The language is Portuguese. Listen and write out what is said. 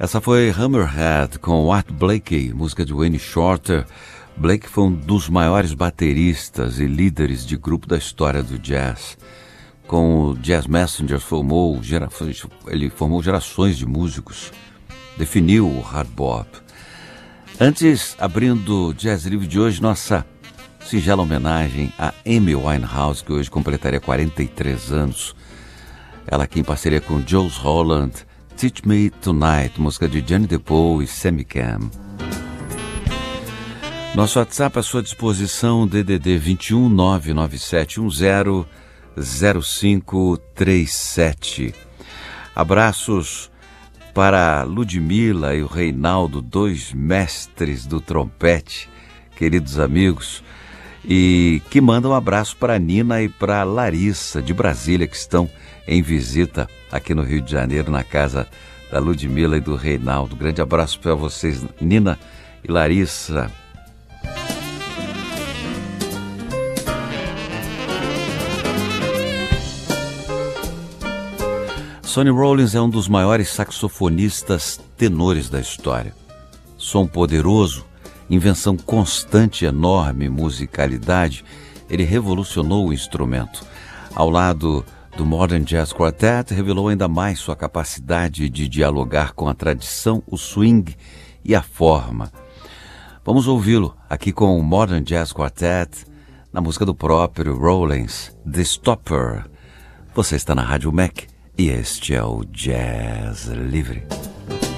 Essa foi Hammerhead com Art Blakey, música de Wayne Shorter. Blake foi um dos maiores bateristas e líderes de grupo da história do jazz. Com o Jazz Messengers ele formou gerações de músicos, definiu o hard bop. Antes, abrindo o Jazz Livre de hoje, nossa singela homenagem a Amy Winehouse, que hoje completaria 43 anos. Ela aqui em parceria com Jools Holland, Teach Me Tonight, música de Johnny DePaul e Sammy Cam. Nosso WhatsApp à sua disposição, DDD 21 99710 0537. Abraços para Ludmila e o Reinaldo, dois mestres do trompete, queridos amigos, e que mandam um abraço para a Nina e para a Larissa, de Brasília, que estão em visita aqui no Rio de Janeiro, na casa da Ludmila e do Reinaldo. Grande abraço para vocês, Nina e Larissa. Sonny Rollins é um dos maiores saxofonistas tenores da história. Som poderoso, invenção constante e enorme musicalidade, ele revolucionou o instrumento. Ao lado do Modern Jazz Quartet, revelou ainda mais sua capacidade de dialogar com a tradição, o swing e a forma. Vamos ouvi-lo aqui com o Modern Jazz Quartet, na música do próprio Rollins, The Stopper. Você está na Rádio Mac e este é o Jazz Livre.